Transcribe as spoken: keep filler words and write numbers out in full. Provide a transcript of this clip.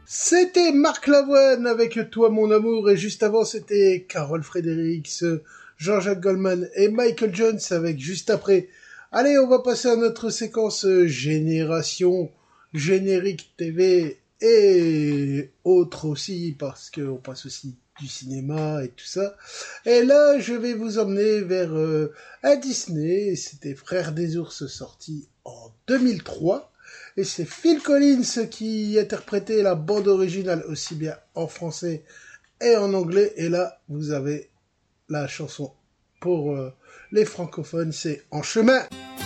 C'était Marc Lavoine avec Toi mon amour, et juste avant c'était Carole Fredericks, Jean-Jacques Goldman et Michael Jones avec Juste après. Allez, on va passer à notre séquence Génération, Générique T V et autres aussi, parce qu'on passe aussi du cinéma et tout ça. Et là, je vais vous emmener vers euh, un Disney, c'était Frères des ours sorti en deux mille trois. Et c'est Phil Collins qui interprétait la bande originale aussi bien en français et en anglais. Et là, vous avez la chanson pour euh, les francophones, c'est En chemin.